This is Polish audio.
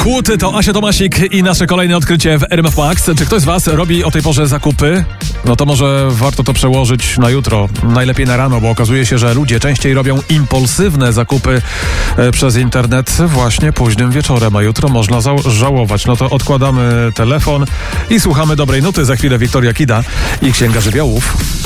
Chłód to Asia Tomasik i nasze kolejne odkrycie w RMF Max. Czy ktoś z was robi o tej porze zakupy? No to może warto to przełożyć na jutro, najlepiej na rano, bo okazuje się, że ludzie częściej robią impulsywne zakupy przez internet właśnie późnym wieczorem, a jutro można żałować. No to odkładamy telefon i słuchamy dobrej nuty. Za chwilę Wiktoria Kida i Księga Żywiołów.